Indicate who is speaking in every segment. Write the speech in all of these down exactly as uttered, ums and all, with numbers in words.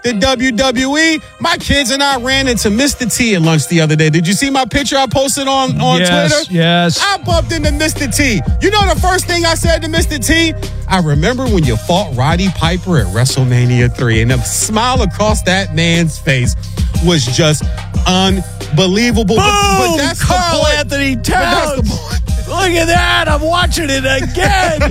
Speaker 1: the W W E. My kids and I ran into Mister T at lunch the other day. Did you see my picture I posted on, on
Speaker 2: yes,
Speaker 1: Twitter?
Speaker 2: Yes,
Speaker 1: I bumped into Mister T. You know the first thing I said to Mister T? I remember when you fought Roddy Piper at WrestleMania three, and the smile across that man's face was just unbelievable.
Speaker 2: Boom!
Speaker 1: But, but that's
Speaker 2: Carl
Speaker 1: the point.
Speaker 2: Anthony
Speaker 1: But that's the
Speaker 2: Towns.
Speaker 1: point.
Speaker 2: Look at that. I'm watching it again.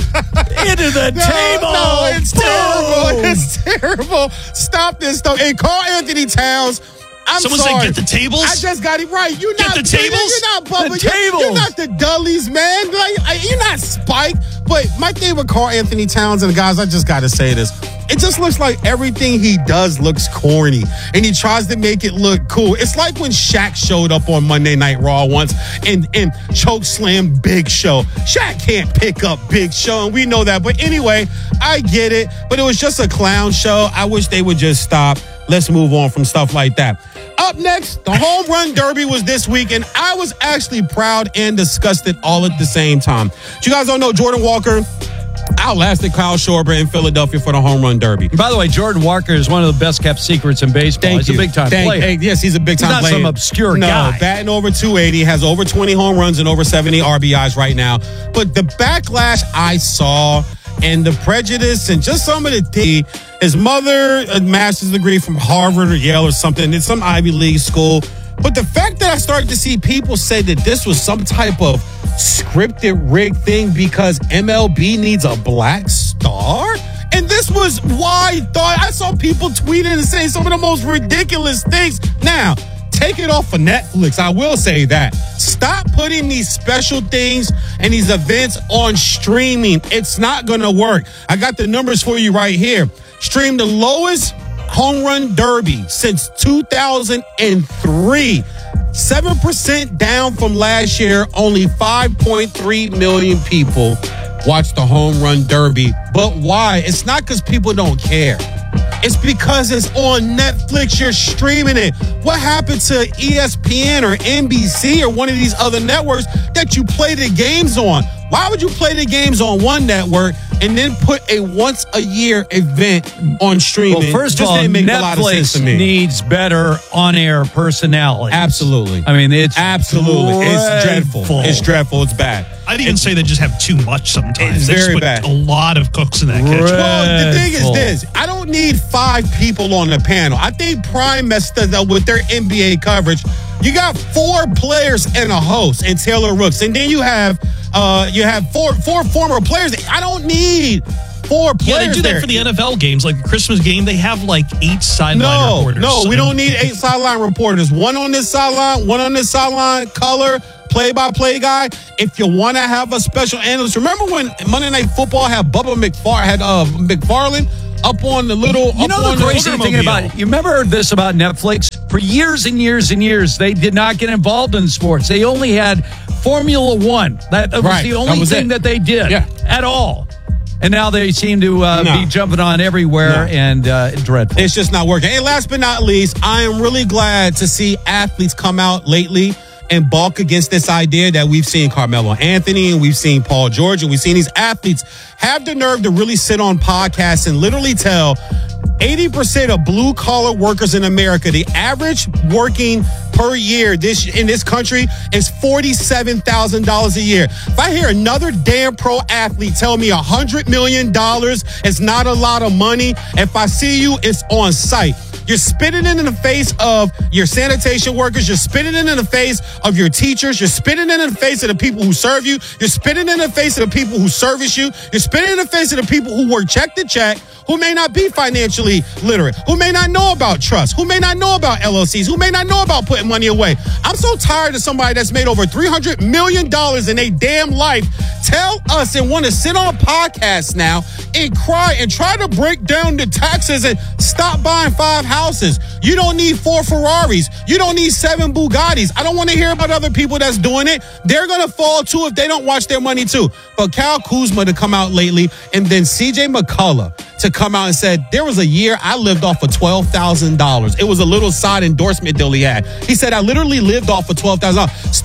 Speaker 2: Into the
Speaker 1: No,
Speaker 2: table.
Speaker 1: no, it's
Speaker 2: Boom!
Speaker 1: terrible. It's terrible. Stop this stuff. And Carl Anthony Towns, I'm
Speaker 3: Someone
Speaker 1: sorry.
Speaker 3: said get the tables?
Speaker 1: I just got it right. You're
Speaker 3: Get
Speaker 1: not
Speaker 3: the tables?
Speaker 1: You're not Bubba.
Speaker 2: The
Speaker 1: You're,
Speaker 2: tables.
Speaker 1: you're not the Dudleys, man. Like, you're not Spike. But my thing with Carl Anthony Towns, and guys, I just got to say this. It just looks like everything he does looks corny, and he tries to make it look cool. It's like when Shaq showed up on Monday Night Raw once and, and choke slammed Big Show. Shaq can't pick up Big Show, and we know that. But anyway, I get it, but it was just a clown show. I wish they would just stop. Let's move on from stuff like that. Up next, the Home Run Derby was this week, and I was actually proud and disgusted all at the same time. You guys don't know Jordan Walker outlasted Kyle Schwarber in Philadelphia for the Home Run Derby.
Speaker 2: By the way, Jordan Walker is one of the best kept secrets in baseball.
Speaker 1: Thank
Speaker 2: he's
Speaker 1: you.
Speaker 2: a big time
Speaker 1: Thank,
Speaker 2: player.
Speaker 1: hey, yes, he's a big time
Speaker 2: He's not
Speaker 1: player.
Speaker 2: some obscure
Speaker 1: no,
Speaker 2: guy.
Speaker 1: batting over two eighty, has over twenty home runs and over seventy R B Is right now. But the backlash I saw and the prejudice and just some of the things, his mother, a master's degree from Harvard or Yale or something, it's some Ivy League school. But the fact that I started to see people say that this was some type of scripted rigged thing because M L B needs a black star. And this was why I thought I saw people tweeting and saying some of the most ridiculous things. Now, take it off of Netflix. I will say that. Stop putting these special things and these events on streaming. It's not going to work. I got the numbers for you right here. Stream the lowest home run derby since two thousand three. seven percent down from last year. Only five point three million people watch the home run derby. But why? It's not because people don't care. It's because it's on Netflix. You're streaming it. What happened to E S P N or N B C or one of these other networks that you play the games on? Why would you play the games on one network and then put a once a year event on streaming?
Speaker 2: Well, first of
Speaker 1: Just
Speaker 2: all,
Speaker 1: didn't make a lot of sense
Speaker 2: Netflix
Speaker 1: to me.
Speaker 2: needs better on-air personality.
Speaker 1: Absolutely.
Speaker 2: I mean, it's
Speaker 1: Absolutely. It's dreadful.
Speaker 2: dreadful.
Speaker 1: It's dreadful. It's bad.
Speaker 3: I'd even
Speaker 1: It's-
Speaker 3: say they just have too much sometimes.
Speaker 1: It's
Speaker 3: they just
Speaker 1: very
Speaker 3: put
Speaker 1: bad.
Speaker 3: a lot of cooks in that kitchen.
Speaker 1: Well, the thing is
Speaker 2: Dreadful.
Speaker 1: this. I don't need five people on the panel. I think Prime messed us up with their N B A coverage. You got four players and a host and Taylor Rooks. And then you have uh, you have four four former players. I don't need four players
Speaker 3: Yeah, they do that
Speaker 1: there.
Speaker 3: for the N F L games, like the Christmas game. They have like eight sideline
Speaker 1: No,
Speaker 3: reporters.
Speaker 1: no, we don't need eight sideline reporters. One on this sideline, one on this sideline, color, play-by-play guy. If you want to have a special analyst, remember when Monday Night Football had Bubba McFar had uh, McFarland up on the little.
Speaker 2: You
Speaker 1: up
Speaker 2: know
Speaker 1: on
Speaker 2: the crazy thing
Speaker 3: Boogermobile.
Speaker 2: about it? You remember this about Netflix? For years and years and years, they did not get involved in sports. They only had Formula One. That, that was
Speaker 1: Right.
Speaker 2: the
Speaker 1: That
Speaker 2: only
Speaker 1: was
Speaker 2: thing
Speaker 1: it.
Speaker 2: that they did
Speaker 1: Yeah.
Speaker 2: at all. And now they seem to uh,
Speaker 1: No.
Speaker 2: be jumping on everywhere
Speaker 1: No.
Speaker 2: and uh, dreadful.
Speaker 1: It's just not working. And last but not least, I am really glad to see athletes come out lately and balk against this idea that we've seen Carmelo Anthony and we've seen Paul George and we've seen these athletes have the nerve to really sit on podcasts and literally tell eighty percent of blue collar workers in America, the average working per year this in this country is forty-seven thousand dollars a year. If I hear another damn pro athlete tell me one hundred million dollars is not a lot of money, if I see you, it's on site. You're spitting it in the face of your sanitation workers. You're spitting it in the face of your teachers. You're spitting it in the face of the people who serve you. You're spitting it in the face of the people who service you. You're spitting it in the face of the people who work check to check, who may not be financially literate, who may not know about trust, who may not know about L L Cs, who may not know about putting money away. I'm so tired of somebody that's made over three hundred million dollars in a damn life tell us and want to sit on podcasts now and cry and try to break down the taxes and stop buying five houses. You don't need four Ferraris. You don't need seven Bugattis. I don't want to hear about other people that's doing it. They're going to fall too if they don't watch their money too. But Kyle Kuzma to come out lately and then C J McCullough to come out and said, there was a year I lived off of twelve thousand dollars. It was a little side endorsement deal he had. He said, I literally lived off of twelve thousand dollars. Steve,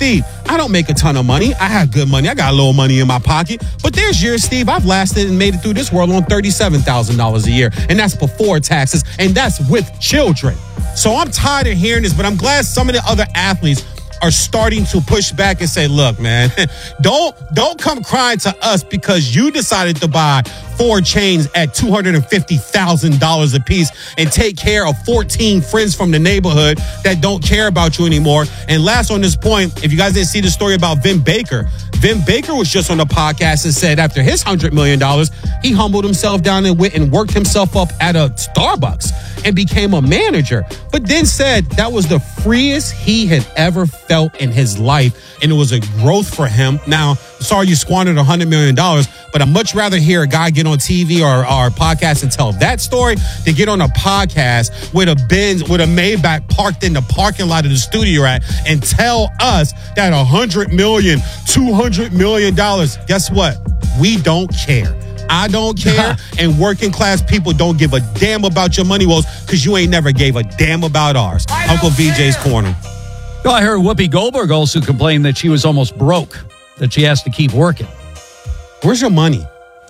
Speaker 1: I don't make a ton of money. I have good money. I got a little money in my pocket. But there's years, Steve, I've lasted and made it through this world on thirty-seven thousand dollars a year. And that's before taxes. And that's with children. So I'm tired of hearing this, but I'm glad some of the other athletes are starting to push back and say, look, man, don't don't come crying to us because you decided to buy four chains at two hundred fifty thousand dollars a piece and take care of fourteen friends from the neighborhood that don't care about you anymore. And last on this point, if you guys didn't see the story about Vin Baker, Vin Baker was just on the podcast and said after his one hundred million dollars, he humbled himself down and went and worked himself up at a Starbucks and became a manager, but then said that was the freest he had ever felt in his life, and it was a growth for him. Now, sorry you squandered one hundred million dollars, but I'd much rather hear a guy get on T V or our podcast and tell that story than get on a podcast with a Benz, with a Maybach parked in the parking lot of the studio at and tell us that one hundred million dollars, two hundred million dollars, guess what? We don't care. I don't care, and working class people don't give a damn about your money woes because you ain't never gave a damn about ours. Uncle V J's Corner.
Speaker 2: Well, I heard Whoopi Goldberg also complain that she was almost broke, that she has to keep working.
Speaker 1: Where's your money?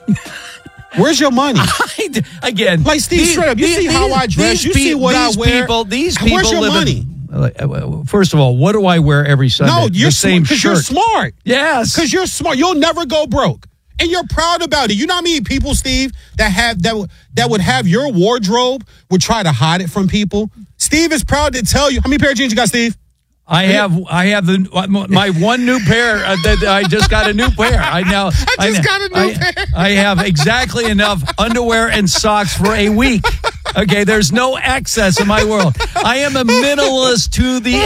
Speaker 1: Where's your money?
Speaker 2: I, again,
Speaker 1: like Steve,
Speaker 2: these,
Speaker 1: straight up, you
Speaker 2: these,
Speaker 1: see how I dress, you
Speaker 2: pe-
Speaker 1: see what I
Speaker 2: these
Speaker 1: wear.
Speaker 2: People, these people
Speaker 1: Where's your
Speaker 2: live
Speaker 1: money?
Speaker 2: In, First of all, what do I wear every Sunday?
Speaker 1: No, you're
Speaker 2: the same
Speaker 1: sm-
Speaker 2: shirt.
Speaker 1: You're smart.
Speaker 2: Yes,
Speaker 1: because you're smart. You'll never go broke, and you're proud about it. You know how many people, Steve, that have that that would have your wardrobe would try to hide it from people. Steve is proud to tell you. How many pair of jeans you got, Steve?
Speaker 2: I have I have the my one new pair uh, that I just got a new pair. I now
Speaker 1: I just
Speaker 2: I,
Speaker 1: got a new
Speaker 2: I,
Speaker 1: pair.
Speaker 2: I have exactly enough underwear and socks for a week. Okay, there's no excess in my world. I am a minimalist to the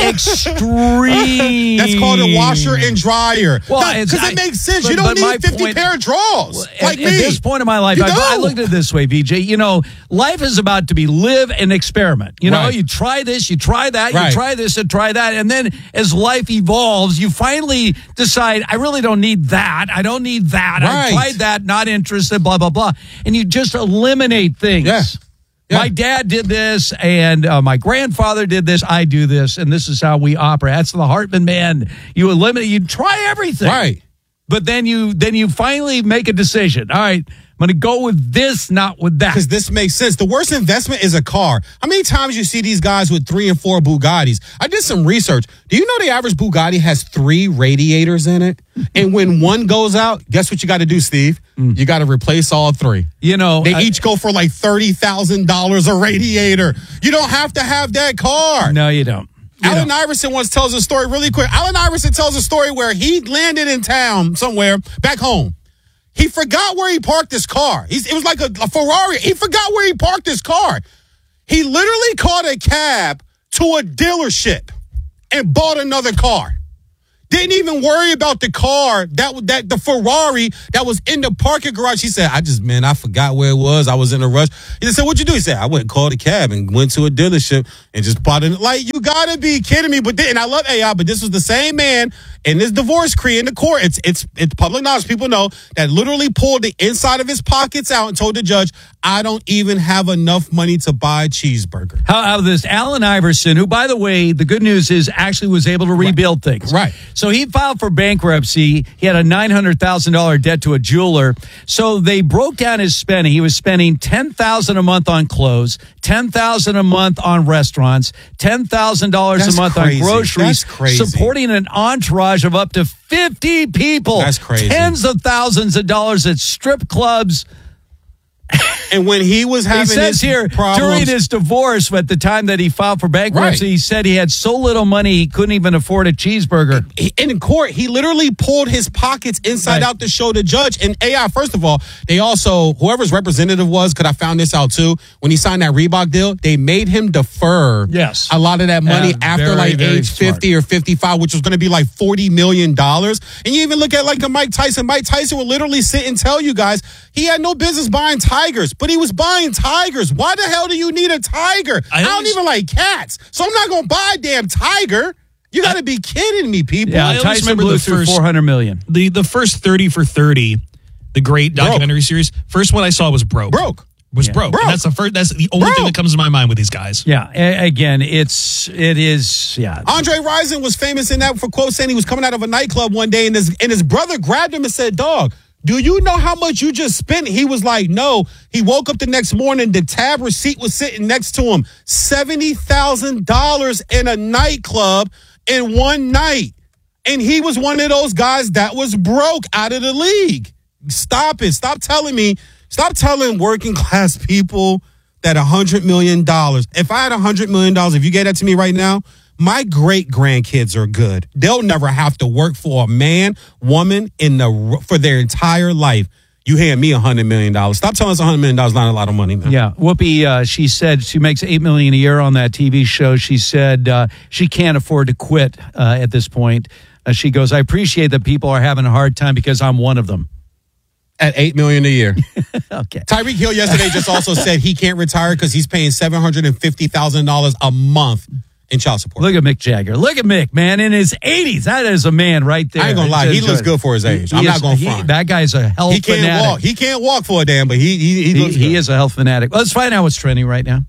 Speaker 2: extreme.
Speaker 1: That's called a washer and dryer.
Speaker 2: Well,
Speaker 1: because it makes sense.
Speaker 2: But,
Speaker 1: you don't need fifty
Speaker 2: point,
Speaker 1: pair of drawers like
Speaker 2: at,
Speaker 1: me.
Speaker 2: At this point in my life, I, I looked at it this way, V J. You know, life is about to be live and experiment. You know,
Speaker 1: right.
Speaker 2: you try this, you try that,
Speaker 1: right.
Speaker 2: you try this and try that, and then as life evolves, you finally decide, I really don't need that. I don't need that.
Speaker 1: Right.
Speaker 2: I tried that, not interested, blah, blah, blah. And you just eliminate things.
Speaker 1: Yeah. Yeah.
Speaker 2: My dad did this, and uh, my grandfather did this. I do this, and this is how we operate. That's the Hartman man. You eliminate, you try everything,
Speaker 1: right?
Speaker 2: But then you then you finally make a decision. All right, I'm going to go with this, not with that.
Speaker 1: Because this makes sense. The worst investment is a car. How many times you see these guys with three and four Bugattis? I did some research. Do you know the average Bugatti has three radiators in it? And when one goes out, guess what you got to do, Steve? Mm. You got to replace all three.
Speaker 2: You know,
Speaker 1: they
Speaker 2: I,
Speaker 1: each go for like thirty thousand dollars a radiator. You don't have to have that car.
Speaker 2: No, you don't. You
Speaker 1: Allen
Speaker 2: know.
Speaker 1: Iverson once tells a story really quick. Allen Iverson tells a story where he landed in town somewhere back home. He forgot where he parked his car. He's, it was like a, a Ferrari. He forgot where he parked his car. He literally caught a cab to a dealership and bought another car. Didn't even worry about the car, that that the Ferrari that was in the parking garage. He said, I just, man, I forgot where it was. I was in a rush. He said, what'd you do? He said, I went and called a cab and went to a dealership and just bought it. Like, you gotta be kidding me. But then, and I love A I, but this was the same man in this divorce decree in the court. It's, it's, it's public knowledge. People know that literally pulled the inside of his pockets out and told the judge, I don't even have enough money to buy a cheeseburger.
Speaker 2: How, how this Allen Iverson, who, by the way, the good news is actually was able to rebuild
Speaker 1: right.
Speaker 2: things.
Speaker 1: Right.
Speaker 2: So he filed for bankruptcy. He had a nine hundred thousand dollars debt to a jeweler. So they broke down his spending. He was spending ten thousand dollars a month on clothes, ten thousand dollars a month on restaurants, ten thousand dollars a month
Speaker 1: crazy.
Speaker 2: on groceries,
Speaker 1: That's crazy.
Speaker 2: supporting an entourage of up to fifty people.
Speaker 1: That's crazy.
Speaker 2: Tens of thousands of dollars at strip clubs.
Speaker 1: And when he was having
Speaker 2: he says
Speaker 1: his
Speaker 2: here,
Speaker 1: problems,
Speaker 2: during his divorce, at the time that he filed for bankruptcy,
Speaker 1: right.
Speaker 2: he said he had so little money he couldn't even afford a cheeseburger.
Speaker 1: In court, he literally pulled his pockets inside
Speaker 2: right.
Speaker 1: out to show the judge. And A I, first of all, they also, whoever's representative was, because I found this out too, when he signed that Reebok deal, they made him defer
Speaker 2: yes.
Speaker 1: a lot of that money
Speaker 2: yeah,
Speaker 1: after
Speaker 2: very,
Speaker 1: like
Speaker 2: very
Speaker 1: age
Speaker 2: smart.
Speaker 1: fifty or fifty-five, which was going to be like forty million dollars. And you even look at like a Mike Tyson. Mike Tyson would literally sit and tell you guys he had no business buying tigers, but he was buying tigers. Why the hell do you need a tiger? I, I don't even like cats, so I'm not going to buy a damn tiger. You got to be kidding me, people.
Speaker 2: Yeah,
Speaker 3: I always
Speaker 2: Tyson
Speaker 3: remember
Speaker 2: blew
Speaker 3: the
Speaker 2: through
Speaker 3: first
Speaker 2: four hundred million
Speaker 3: The the first thirty for thirty, the great documentary
Speaker 1: Broke.
Speaker 3: series. First one I saw was Broke.
Speaker 1: Broke.
Speaker 3: was
Speaker 2: Yeah.
Speaker 3: broke.
Speaker 1: Broke.
Speaker 3: And that's the first. That's the only
Speaker 1: Broke.
Speaker 3: thing that comes to my mind with these guys.
Speaker 2: Yeah. A- again, it's it is yeah.
Speaker 1: Andre Rison was famous in that for quote saying he was coming out of a nightclub one day and his and his brother grabbed him and said, "Dog, do you know how much you just spent?" He was like, "No." He woke up the next morning, the tab receipt was sitting next to him. seventy thousand dollars in a nightclub in one night. And he was one of those guys that was broke out of the league. Stop it. Stop telling me. Stop telling working class people that one hundred million dollars. If I had one hundred million dollars, if you gave that to me right now, my great grandkids are good. They'll never have to work for a man, woman in the for their entire life. You hand me one hundred million dollars. Stop telling us one hundred million dollars is not a lot of money, man.
Speaker 2: Yeah, Whoopi, uh, she said she makes eight million dollars a year on that T V show. She said uh, she can't afford to quit uh, at this point. Uh, she goes, I appreciate that people are having a hard time because I'm one of them.
Speaker 1: At eight million dollars a year.
Speaker 2: Okay.
Speaker 1: Tyreek Hill yesterday just also said he can't retire because he's paying seven hundred fifty thousand dollars a month in child support.
Speaker 2: Look at Mick Jagger. Look at Mick, man, in his eighties. That is a man right there.
Speaker 1: I ain't gonna lie, he looks good for his age.
Speaker 2: He
Speaker 1: I'm
Speaker 2: is-
Speaker 1: not gonna
Speaker 2: he-
Speaker 1: front.
Speaker 2: That guy's a health
Speaker 1: He can't
Speaker 2: fanatic.
Speaker 1: walk. He can't walk for a damn, but he he, he
Speaker 2: He,
Speaker 1: looks
Speaker 2: he
Speaker 1: good.
Speaker 2: is a health fanatic. Let's find out what's trending right now.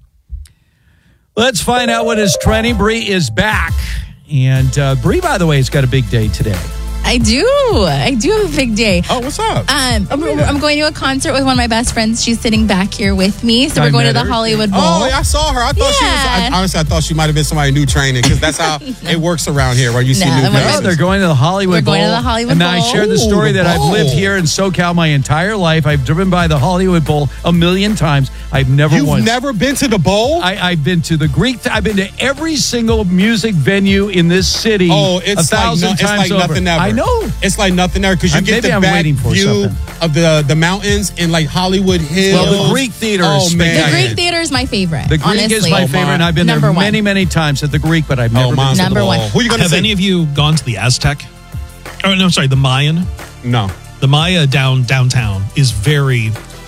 Speaker 2: Let's find out what is trending. Bree is back. And uh, Bree, by the way, has got a big day today.
Speaker 4: I do. I do have a big day.
Speaker 1: Oh, what's up?
Speaker 4: Um, I'm, I'm going to a concert with one of my best friends. She's sitting back here with me. So
Speaker 2: I
Speaker 4: we're going to
Speaker 2: met
Speaker 4: the
Speaker 2: her.
Speaker 4: Hollywood Bowl.
Speaker 1: Oh, I saw her. I thought she was. I,
Speaker 4: Yeah.
Speaker 1: honestly, I thought she might have been somebody new training because that's how it works around here. Where you see
Speaker 4: No,
Speaker 1: new
Speaker 4: I'm like-
Speaker 2: Oh,
Speaker 1: faces.
Speaker 2: they're going to the Hollywood
Speaker 4: We're
Speaker 2: Bowl.
Speaker 4: going to the Hollywood
Speaker 2: and I
Speaker 4: Bowl.
Speaker 2: shared the
Speaker 1: Ooh,
Speaker 2: story
Speaker 1: the
Speaker 2: that I've lived
Speaker 1: bowl.
Speaker 2: here in SoCal my entire life. I've driven by the Hollywood Bowl a million times. I've never
Speaker 1: You've
Speaker 2: once.
Speaker 1: never been to the bowl?
Speaker 2: I, I've been to the Greek. I've been to every single music venue in this city.
Speaker 1: Oh, it's
Speaker 2: a thousand
Speaker 1: like no,
Speaker 2: times
Speaker 1: it's like
Speaker 2: over.
Speaker 1: nothing ever.
Speaker 2: I know.
Speaker 1: It's like nothing ever because you
Speaker 2: Uh,
Speaker 1: get
Speaker 2: maybe
Speaker 1: the
Speaker 2: I'm
Speaker 1: back
Speaker 2: waiting for
Speaker 1: view
Speaker 2: something.
Speaker 1: of the the mountains in like Hollywood Hills.
Speaker 2: Well, the Greek Theater
Speaker 1: Oh
Speaker 2: is
Speaker 1: man,
Speaker 4: The
Speaker 2: spectacular.
Speaker 4: Greek Theater is my favorite.
Speaker 2: The Greek
Speaker 4: honestly.
Speaker 2: is my
Speaker 1: Oh,
Speaker 2: favorite,
Speaker 1: my.
Speaker 2: and I've been
Speaker 4: Number
Speaker 2: there
Speaker 4: one.
Speaker 2: many, many times at the Greek, but I've never
Speaker 1: Oh,
Speaker 2: been.
Speaker 1: mine's
Speaker 2: to
Speaker 1: the
Speaker 4: Number
Speaker 1: ball.
Speaker 4: one.
Speaker 1: Who are you gonna
Speaker 3: Have
Speaker 1: see?
Speaker 3: any of you gone to the Aztec? Oh no, sorry, the Mayan.
Speaker 1: No.
Speaker 3: The Maya down downtown is very.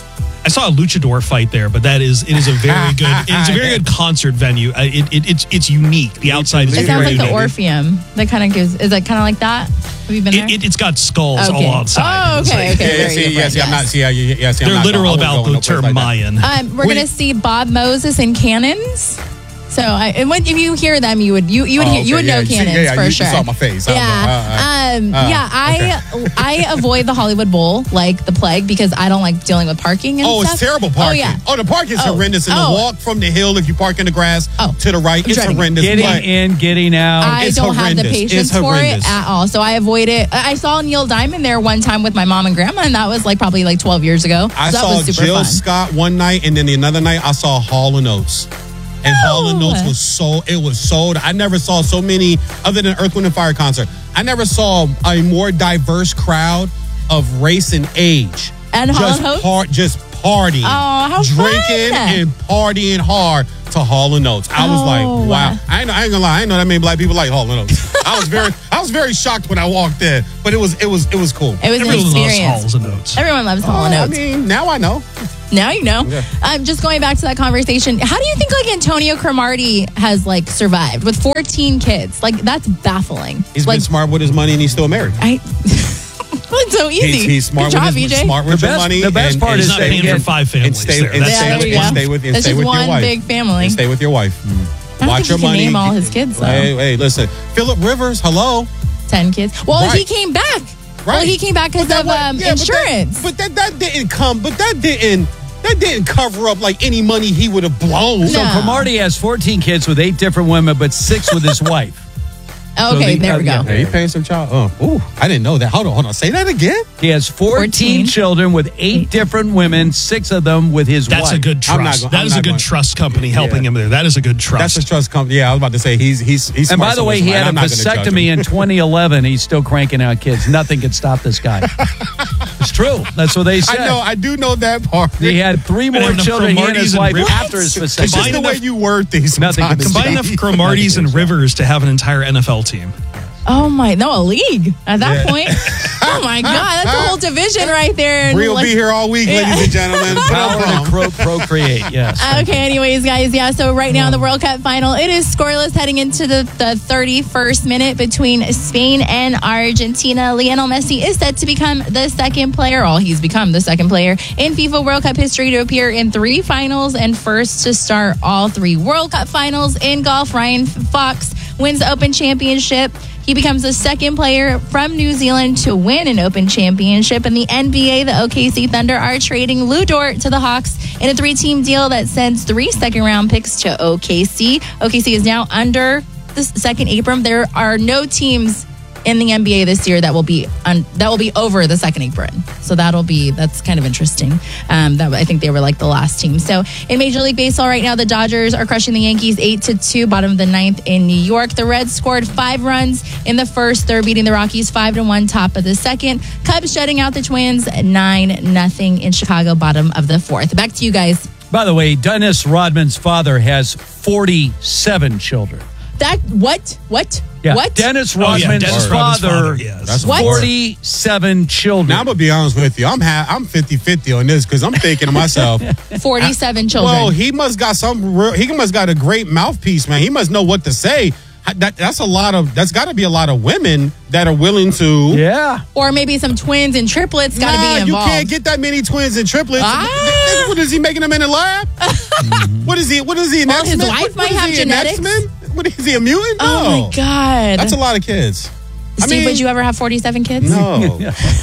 Speaker 3: I saw a luchador fight there, but that is it is a very good it's a very good concert venue. Uh, It, it it's it's unique. The outside is
Speaker 4: It
Speaker 3: very
Speaker 4: sounds like
Speaker 3: unique.
Speaker 4: the Orpheum. That kind of gives. Is that kind of like that? Have you been there?
Speaker 3: It, it, it's got skulls
Speaker 4: Okay.
Speaker 3: all outside.
Speaker 4: Oh,
Speaker 3: It's
Speaker 4: okay,
Speaker 3: like-
Speaker 4: okay.
Speaker 1: Yeah, yeah,
Speaker 4: very
Speaker 1: see,
Speaker 4: different,
Speaker 1: yeah, see, I'm
Speaker 4: yes.
Speaker 1: not. See, yeah, yeah, yeah, see, I'm
Speaker 3: They're
Speaker 1: not
Speaker 3: literal
Speaker 1: going- I
Speaker 3: about
Speaker 1: won't go
Speaker 3: the
Speaker 1: no place
Speaker 3: term
Speaker 1: like that.
Speaker 3: Mayan.
Speaker 4: Um, we're
Speaker 1: Wait.
Speaker 4: gonna see Bob Moses and Cannons. So, I, and when if you hear them, you would you you would
Speaker 1: Oh,
Speaker 4: hear, you
Speaker 1: okay,
Speaker 4: would know
Speaker 1: yeah, see,
Speaker 4: Cannons
Speaker 1: yeah, yeah,
Speaker 4: for
Speaker 1: you- you
Speaker 4: sure.
Speaker 1: saw my face. I was
Speaker 4: Yeah,
Speaker 1: like, uh,
Speaker 4: um,
Speaker 1: uh,
Speaker 4: yeah. I I avoid the Hollywood Bowl like the plague because I don't like dealing with parking and
Speaker 1: Oh,
Speaker 4: stuff.
Speaker 1: it's terrible parking.
Speaker 4: Oh yeah.
Speaker 1: Oh, the park is
Speaker 4: Oh.
Speaker 1: horrendous. And
Speaker 4: Oh.
Speaker 1: the walk from the hill, if you park in the grass
Speaker 4: Oh.
Speaker 1: to the right,
Speaker 4: I'm
Speaker 1: it's
Speaker 4: dreading it.
Speaker 1: horrendous.
Speaker 2: Getting
Speaker 1: But
Speaker 2: in, getting out.
Speaker 4: I
Speaker 1: It's
Speaker 4: don't have the
Speaker 1: horrendous.
Speaker 4: patience
Speaker 1: It's
Speaker 4: for it
Speaker 1: horrendous.
Speaker 4: at all. So I avoid it. I I saw Neil Diamond there one time with my mom and grandma, and that was like probably like twelve years ago.
Speaker 1: I
Speaker 4: so that
Speaker 1: saw
Speaker 4: was super
Speaker 1: Jill
Speaker 4: fun.
Speaker 1: Scott one night, and then the another night I saw Hall and Oates. And Hall and
Speaker 4: Oh.
Speaker 1: Oates was so it was sold. I never saw so many other than Earth, Wind and Fire concert. I never saw a more diverse crowd of race and age.
Speaker 4: And Hall
Speaker 1: just
Speaker 4: and Oates?
Speaker 1: par- just partying,
Speaker 4: Oh, how
Speaker 1: drinking
Speaker 4: fun.
Speaker 1: and partying hard to Hall and Oates. I was
Speaker 4: Oh.
Speaker 1: like, wow. I ain't, I ain't gonna lie. I ain't know that many black people like Hall and Oates. I was very I was very shocked when I walked in, but it was it was it was cool.
Speaker 4: It was an
Speaker 3: Everyone loves
Speaker 4: experience.
Speaker 3: halls and notes.
Speaker 4: Everyone loves Hall and
Speaker 1: I
Speaker 4: Oates.
Speaker 1: mean, now I know.
Speaker 4: Now you know.
Speaker 1: Yeah.
Speaker 4: Um, just going back to that conversation, how do you think like Antonio Cromartie has like survived with fourteen kids? Like that's baffling.
Speaker 1: He's
Speaker 4: like
Speaker 1: been smart with his money and he's still married.
Speaker 4: I. It's so easy.
Speaker 1: He's, he's smart
Speaker 4: Good job,
Speaker 1: with his
Speaker 4: E J.
Speaker 1: smart with
Speaker 2: The
Speaker 1: your
Speaker 2: best-
Speaker 1: money.
Speaker 2: the best
Speaker 1: and,
Speaker 2: part
Speaker 1: and
Speaker 3: He's
Speaker 2: is
Speaker 3: not
Speaker 2: they
Speaker 3: paying
Speaker 2: get-
Speaker 3: for five
Speaker 1: and
Speaker 3: families
Speaker 1: stay
Speaker 3: there.
Speaker 1: and
Speaker 3: That's,
Speaker 4: Yeah,
Speaker 1: stay,
Speaker 4: there
Speaker 1: with,
Speaker 4: you
Speaker 1: and
Speaker 4: go.
Speaker 1: stay with and
Speaker 4: That's
Speaker 1: stay
Speaker 4: just
Speaker 1: with
Speaker 4: one
Speaker 1: your wife.
Speaker 4: big family.
Speaker 1: And stay with your wife.
Speaker 4: I don't
Speaker 1: Watch
Speaker 4: think
Speaker 1: your
Speaker 4: he can
Speaker 1: money.
Speaker 4: name all his kids though.
Speaker 1: Hey, hey, listen, Philip Rivers. Hello.
Speaker 4: Ten kids. Well,
Speaker 1: Right.
Speaker 4: he came back. Well,
Speaker 1: Right.
Speaker 4: he came back because
Speaker 1: But that
Speaker 4: of
Speaker 1: wa-
Speaker 4: um,
Speaker 1: yeah, but that-
Speaker 4: insurance.
Speaker 1: But that, that didn't come. But that didn't. That didn't cover up like any money he would have blown.
Speaker 2: So
Speaker 4: No.
Speaker 2: Cromartie has fourteen kids with eight different women, but six with his wife.
Speaker 4: okay,
Speaker 2: the-
Speaker 4: there we
Speaker 2: uh,
Speaker 4: go.
Speaker 1: Hey, he paying some child. Oh, ooh, I didn't know that. Hold on, hold on. Say that again.
Speaker 2: He has fourteen,
Speaker 4: fourteen.
Speaker 2: children with eight different women, six of them with his
Speaker 3: That's
Speaker 2: wife.
Speaker 3: a good
Speaker 1: I'm not
Speaker 3: trust.
Speaker 1: go-
Speaker 3: That
Speaker 1: I'm
Speaker 3: is a
Speaker 1: not
Speaker 3: good
Speaker 1: going-
Speaker 3: trust company helping
Speaker 1: Yeah.
Speaker 3: him there. That is a good trust.
Speaker 1: That's a trust company. Yeah, I was about to say he's he's he's.
Speaker 2: And
Speaker 1: smart
Speaker 2: by the way,
Speaker 1: somewhere,
Speaker 2: he
Speaker 1: so
Speaker 2: had a
Speaker 1: I'm not gonna judge
Speaker 2: vasectomy
Speaker 1: him.
Speaker 2: in twenty eleven. He's still cranking out kids. Nothing can stop this guy. It's true. That's what they said.
Speaker 1: I know. I do know that part.
Speaker 2: He had three more
Speaker 3: enough
Speaker 2: children, he and his
Speaker 3: Cromarties and
Speaker 2: wife,
Speaker 3: Rivers.
Speaker 2: after his
Speaker 1: It's just
Speaker 2: vasectomy.
Speaker 1: the
Speaker 3: Combine
Speaker 1: way
Speaker 3: enough-
Speaker 1: you word things.
Speaker 2: Nothing
Speaker 1: sometimes.
Speaker 2: can
Speaker 3: Combine
Speaker 2: stop
Speaker 3: enough Cromarties and Rivers to have an entire N F L team.
Speaker 4: Oh my, no, a league at that point. Oh my God, that's a whole division right there.
Speaker 1: Bree will
Speaker 4: Like-
Speaker 1: be here all week,
Speaker 4: Yeah.
Speaker 1: ladies and gentlemen.
Speaker 2: Power to cro- procreate, yes.
Speaker 4: Okay, anyways, guys, yeah, so right now in the World Cup final, it is scoreless heading into the, the thirty-first minute between Spain and Argentina. Lionel Messi is set to become the second player, or he's become the second player in FIFA World Cup history to appear in three finals and first to start all three World Cup finals. In golf, Ryan Fox wins the Open Championship. He becomes the second player from New Zealand to win an Open Championship. In the N B A, the O K C Thunder are trading Lou Dort to the Hawks in a three-team deal that sends three second-round picks to O K C. O K C is now under the second apron. There are no teams in the N B A this year that will be un, that will be over the second apron. So that'll be that's kind of interesting. Um, that I think they were like the last team. So in Major League Baseball right now, the Dodgers are crushing the Yankees eight to two, bottom of the ninth in New York. The Reds scored five runs in the first. They're beating the Rockies five to one, top of the second. Cubs shutting out the Twins nine nothing in Chicago, bottom of the fourth. Back to you guys.
Speaker 2: By the way, Dennis Rodman's father has forty-seven children.
Speaker 4: That what what
Speaker 2: Yeah.
Speaker 4: what?
Speaker 2: Dennis
Speaker 3: Oh, yeah,
Speaker 2: Rodman's
Speaker 3: Dennis Rodman's
Speaker 2: father,
Speaker 3: father, yes.
Speaker 1: That's
Speaker 4: What?
Speaker 1: more.
Speaker 2: forty-seven children.
Speaker 1: Now I'm gonna be honest with you. I'm ha- I'm fifty-fifty on this because I'm thinking to myself,
Speaker 4: forty-seven children.
Speaker 1: well, he must got some. Real, he must got a great mouthpiece, man. He must know what to say. That, that's a lot of. That's got to be a lot of women that are willing to.
Speaker 2: yeah.
Speaker 4: Or maybe some twins and triplets got to
Speaker 1: Nah,
Speaker 4: be
Speaker 1: you
Speaker 4: involved.
Speaker 1: can't get that many twins and triplets.
Speaker 4: Ah.
Speaker 1: What is he making them in the lab? What is he? What is he? An
Speaker 4: Well, his
Speaker 1: X-Men?
Speaker 4: wife
Speaker 1: What-
Speaker 4: might
Speaker 1: what is
Speaker 4: have
Speaker 1: he, an
Speaker 4: genetics.
Speaker 1: X-Men? What is he, a mutant?
Speaker 4: Oh
Speaker 1: No.
Speaker 4: my God.
Speaker 1: That's a lot of kids. I
Speaker 4: Steve,
Speaker 1: mean,
Speaker 4: would you ever have forty-seven kids?
Speaker 1: No.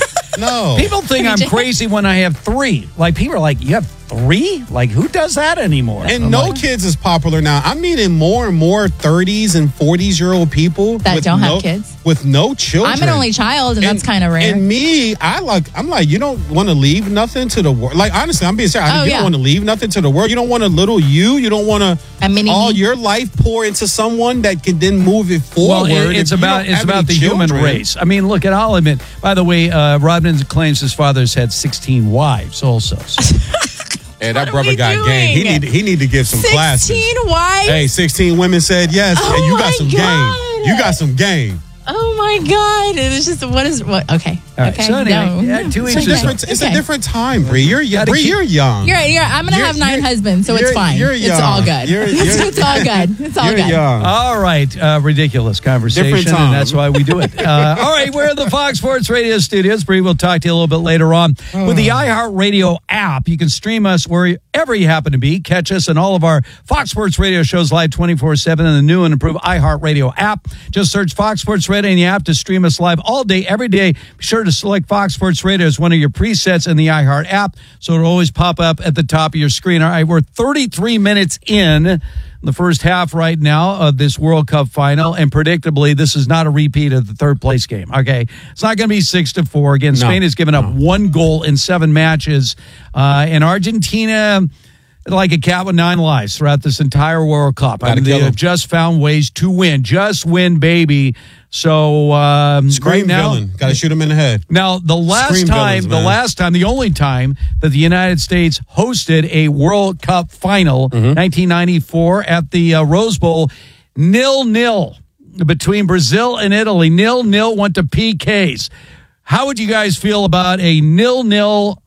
Speaker 1: No.
Speaker 2: People think I'm crazy when I have three. Like, people are like, you have three? Like, who does that anymore?
Speaker 1: And
Speaker 2: I'm
Speaker 1: no
Speaker 2: like,
Speaker 1: kids is popular now. I'm meeting more and more thirties and forties year old people
Speaker 4: That
Speaker 1: with
Speaker 4: don't have
Speaker 1: no,
Speaker 4: kids?
Speaker 1: with no children.
Speaker 4: I'm an only child, and, that's kind of rare.
Speaker 1: And me, I like. I'm like, you don't want to leave nothing to the world. Like honestly, I'm being serious.
Speaker 4: Oh,
Speaker 1: you
Speaker 4: yeah.
Speaker 1: don't want to leave nothing to the world. You don't want a little you. You don't want to
Speaker 4: A mini
Speaker 1: all
Speaker 4: me.
Speaker 1: your life pour into someone that can then move it
Speaker 2: Well,
Speaker 1: forward.
Speaker 2: it- it's
Speaker 1: If you
Speaker 2: about
Speaker 1: don't
Speaker 2: it's
Speaker 1: have
Speaker 2: about
Speaker 1: any
Speaker 2: the human
Speaker 1: children-
Speaker 2: race. I mean, look, and I'll admit. By the way, uh, Rodman claims his father's had sixteen wives. Also, so.
Speaker 1: Hey, that
Speaker 4: What are
Speaker 1: brother
Speaker 4: we
Speaker 1: got game. He
Speaker 4: doing?
Speaker 1: need he need to give some classes.
Speaker 4: sixteen wives?
Speaker 1: Hey, sixteen women said yes.
Speaker 4: Oh
Speaker 1: and you got
Speaker 4: my
Speaker 1: some
Speaker 4: God.
Speaker 1: game. You got some game.
Speaker 4: Oh my God. It's just, what is, what? Okay.
Speaker 2: All right,
Speaker 4: Okay.
Speaker 2: so anyway,
Speaker 4: no.
Speaker 2: yeah, two
Speaker 1: It's
Speaker 2: each
Speaker 1: a
Speaker 2: is
Speaker 1: different. It's
Speaker 4: Okay.
Speaker 1: a different time, Bree. You're young.
Speaker 2: Gotta
Speaker 1: Bree,
Speaker 2: keep-
Speaker 1: you're young.
Speaker 4: You're, you're, I'm going to
Speaker 1: You're-
Speaker 4: have nine
Speaker 1: you're-
Speaker 4: husbands, so it's
Speaker 1: you're-
Speaker 4: fine.
Speaker 1: you're
Speaker 4: It's
Speaker 1: young.
Speaker 4: all good.
Speaker 1: You're-
Speaker 4: it's,
Speaker 1: you're-
Speaker 4: it's all good. It's all
Speaker 1: You're
Speaker 4: good.
Speaker 1: young.
Speaker 2: All right, uh, ridiculous conversation,
Speaker 1: Different time.
Speaker 2: and that's why we do it. Uh, all right, we're in the Fox Sports Radio studios. Bree, we'll talk to you a little bit later on. With the iHeartRadio app, you can stream us wherever you happen to be. Catch us and all of our Fox Sports Radio shows live twenty-four seven in the new and improved iHeartRadio app. Just search Fox Sports Radio in the app to stream us live all day, every day. Be sure to select Fox Sports Radio as one of your presets in the iHeart app, so it'll always pop up at the top of your screen. All right, we're thirty-three minutes in the first half right now of this World Cup final, and predictably, this is not a repeat of the third place game. Okay, it's not going to be six to four again. Spain has given up one goal in seven matches, uh, and Argentina, like a cat with nine lives throughout this entire World Cup. I
Speaker 1: Gotta
Speaker 2: mean, they
Speaker 1: kill 'em.
Speaker 2: have just found ways to win. Just win, baby. So um,
Speaker 1: Scream
Speaker 2: right now,
Speaker 1: villain. Got to shoot him in the head.
Speaker 2: now, the last
Speaker 1: Scream
Speaker 2: time,
Speaker 1: villains,
Speaker 2: the
Speaker 1: man.
Speaker 2: last time, the only time that the United States hosted a World Cup final,
Speaker 1: Mm-hmm.
Speaker 2: nineteen ninety-four at the uh, Rose Bowl, nil-nil between Brazil and Italy. Nil-nil went to P Ks. How would you guys feel about a nil-nil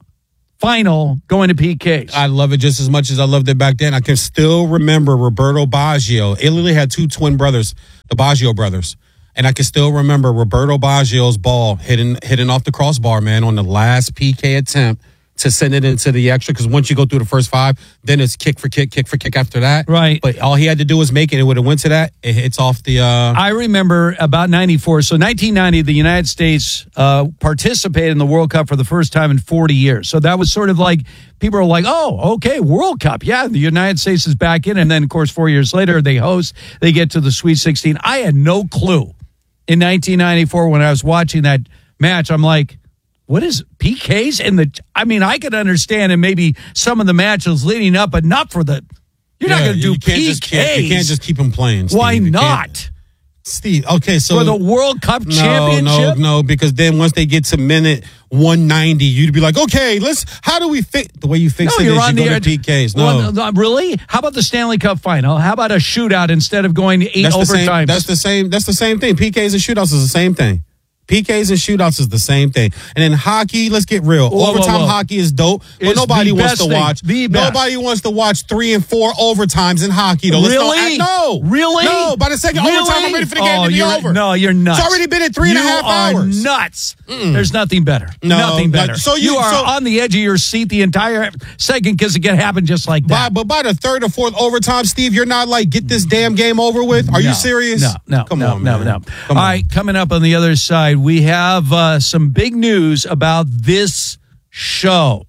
Speaker 2: final going to P Ks?
Speaker 1: I love it just as much as I loved it back then. I can still remember Roberto Baggio. Italy had two twin brothers, the Baggio brothers. And I can still remember Roberto Baggio's ball hitting hitting off the crossbar, man, on the last P K attempt to send it into the extra. Because once you go through the first five, then it's kick for kick, kick for kick after that.
Speaker 2: Right.
Speaker 1: But all he had to do was make it. It would have went to that. It hits off the... Uh,
Speaker 2: I remember about ninety-four. So nineteen ninety, the United States uh, participated in the World Cup for the first time in forty years. So that was sort of like, people are like, oh, okay, World Cup. Yeah, the United States is back in. And then, of course, four years later, they host, they get to the Sweet sixteen. I had no clue in nineteen ninety-four when I was watching that match. I'm like, what is P Ks? in the? I mean, I could understand in maybe some of the matches leading up, but not for the, you're not
Speaker 1: yeah,
Speaker 2: going to do
Speaker 1: you can't
Speaker 2: P Ks.
Speaker 1: just keep- You can't just keep him playing. Steve.
Speaker 2: Why
Speaker 1: You can't.
Speaker 2: not?
Speaker 1: Steve, okay, so
Speaker 2: For the World Cup
Speaker 1: no,
Speaker 2: championship?
Speaker 1: no, no, because then once they get to minute one ninety, you'd be like, okay, let's. How do we fix the way you fix
Speaker 2: No,
Speaker 1: it?
Speaker 2: you're
Speaker 1: Is
Speaker 2: on
Speaker 1: you
Speaker 2: the
Speaker 1: go to
Speaker 2: edge.
Speaker 1: P Ks. No,
Speaker 2: Well, no, really? How about the Stanley Cup final? How about a shootout instead of going to eight
Speaker 1: that's the same.
Speaker 2: overtimes?
Speaker 1: That's the same. That's the same thing. P Ks and shootouts is the same thing. P Ks and shootouts is the same thing. And then hockey, let's get real.
Speaker 2: Whoa, whoa,
Speaker 1: Overtime
Speaker 2: whoa.
Speaker 1: hockey is dope, but
Speaker 2: It's
Speaker 1: nobody
Speaker 2: the
Speaker 1: wants
Speaker 2: best
Speaker 1: to
Speaker 2: thing.
Speaker 1: watch.
Speaker 2: The best.
Speaker 1: Nobody wants to watch three and four overtimes in hockey. Though. Let's
Speaker 2: Really?
Speaker 1: not- no,
Speaker 2: Really?
Speaker 1: no. By the second
Speaker 2: Really?
Speaker 1: overtime, I'm ready for the game
Speaker 2: Oh,
Speaker 1: to be
Speaker 2: you're-
Speaker 1: over.
Speaker 2: No, you're nuts.
Speaker 1: It's already been at three and a
Speaker 2: You
Speaker 1: half
Speaker 2: are
Speaker 1: hours.
Speaker 2: nuts. There's nothing better.
Speaker 1: No,
Speaker 2: nothing
Speaker 1: like,
Speaker 2: better.
Speaker 1: so you-
Speaker 2: you are
Speaker 1: so-
Speaker 2: on the edge of your seat the entire second because it can happen just like
Speaker 1: By,
Speaker 2: that.
Speaker 1: but by the third or fourth overtime, Steve, you're not like, get this damn game over with. Are
Speaker 2: No,
Speaker 1: you serious?
Speaker 2: No, no,
Speaker 1: Come
Speaker 2: no,
Speaker 1: on,
Speaker 2: no,
Speaker 1: man.
Speaker 2: no.
Speaker 1: Come
Speaker 2: All
Speaker 1: on.
Speaker 2: right, coming up on the other side, we have uh, some big news about this show.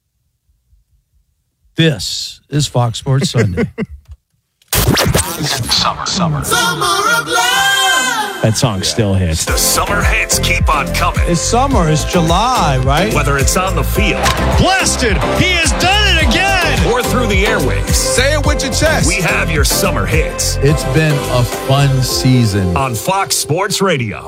Speaker 2: This is Fox Sports Sunday.
Speaker 5: Summer, summer.
Speaker 6: That song still hits.
Speaker 5: The summer hits keep on coming.
Speaker 6: It's summer. It's July, right?
Speaker 5: Whether it's on the field
Speaker 3: Blasted! He has done it again!
Speaker 5: or through the airwaves,
Speaker 6: Say it with your chest.
Speaker 5: we have your summer hits
Speaker 7: It's been a fun season.
Speaker 5: on Fox Sports Radio.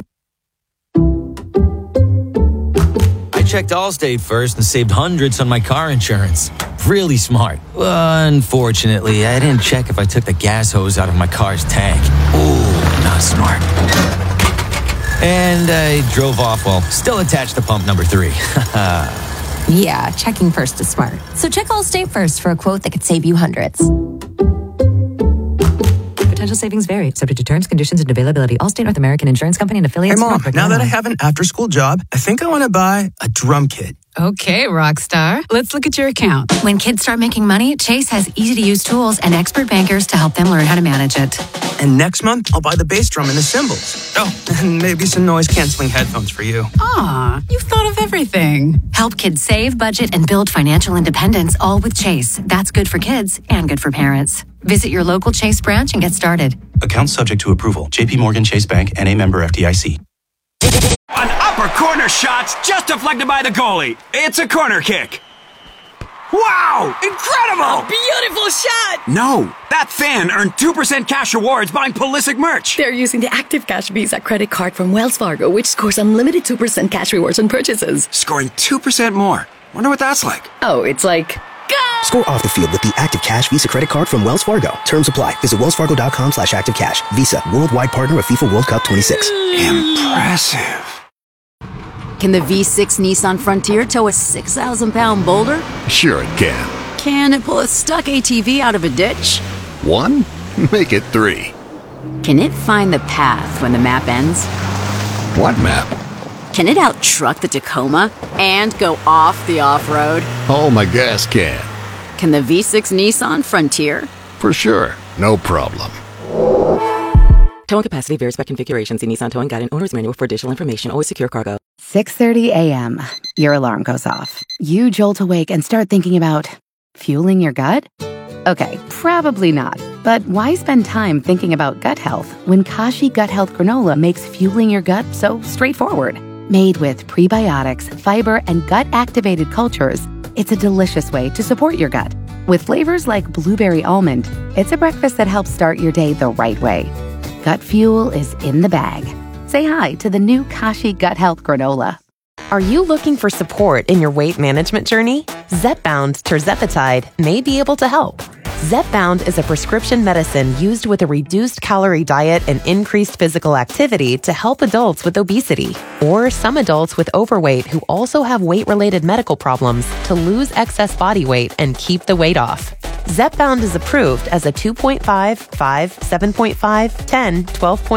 Speaker 8: I checked Allstate first and saved hundreds on my car insurance. Really smart. Unfortunately, I didn't check if I took the gas hose out of my car's tank. Ooh, not smart. And I drove off while still attached to pump number three.
Speaker 9: Yeah, checking first is smart. So check Allstate first for a quote that could save you hundreds.
Speaker 10: Potential savings vary, subject to terms, conditions, and availability. Allstate North American Insurance Company and affiliates.
Speaker 11: Hey, Mom,
Speaker 10: Northbrook,
Speaker 11: now that I
Speaker 10: Illinois.
Speaker 11: have an after-school job, I think I want to buy a drum kit.
Speaker 12: Okay, Rockstar. Let's look at your account.
Speaker 9: When kids start making money, Chase has easy-to-use tools and expert bankers to help them learn how to manage it.
Speaker 11: And next month, I'll buy the bass drum and the cymbals. Oh, and maybe some noise-canceling headphones for you.
Speaker 12: Aw, you've thought of everything.
Speaker 9: Help kids save, budget, and build financial independence, all with Chase. That's good for kids and good for parents. Visit your local Chase branch and get started.
Speaker 13: Account subject to approval. J P Morgan Chase Bank, N A member F D I C.
Speaker 14: An upper corner shot's just deflected by the goalie. It's a corner kick. Wow! Incredible!
Speaker 15: Beautiful shot!
Speaker 14: No, that fan earned two percent cash rewards buying Pulisic merch.
Speaker 15: They're using the Active Cash Visa credit card from Wells Fargo, which scores unlimited two percent cash rewards on purchases.
Speaker 14: Scoring two percent more. Wonder what that's like.
Speaker 15: Oh, it's like...
Speaker 16: Score off the field with the Active Cash Visa credit card from Wells Fargo. Terms apply. Visit wellsfargo.com slash active cash. Visa, worldwide partner of FIFA World Cup twenty-six.
Speaker 14: Impressive.
Speaker 17: Can the V six Nissan Frontier tow a six thousand pound boulder?
Speaker 18: Sure it can.
Speaker 17: Can it pull a stuck A T V out of a ditch?
Speaker 18: One? Make it three.
Speaker 17: Can it find the path when the map ends?
Speaker 18: What map?
Speaker 17: Can it out-truck the Tacoma and go off the off-road?
Speaker 18: Oh, my gas can.
Speaker 17: Can the V six Nissan Frontier?
Speaker 18: For sure. No problem.
Speaker 19: Towing capacity varies by configuration. See Nissan Towing Guide and Owner's Manual for additional information. Always secure cargo.
Speaker 20: six thirty a.m. Your alarm goes off. You jolt awake and start thinking about fueling your gut? Okay, probably not. But why spend time thinking about gut health when Kashi Gut Health Granola makes fueling your gut so straightforward? Made with prebiotics, fiber, and gut-activated cultures, it's a delicious way to support your gut. With flavors like blueberry almond, it's a breakfast that helps start your day the right way. Gut fuel is in the bag. Say hi to the new Kashi Gut Health Granola.
Speaker 21: Are you looking for support in your weight management journey? Zepbound tirzepatide may be able to help. Zepbound is a prescription medicine used with a reduced calorie diet and increased physical activity to help adults with obesity or some adults with overweight who also have weight-related medical problems to lose excess body weight and keep the weight off. Zepbound is approved as a two point five, five, seven point five, ten, twelve point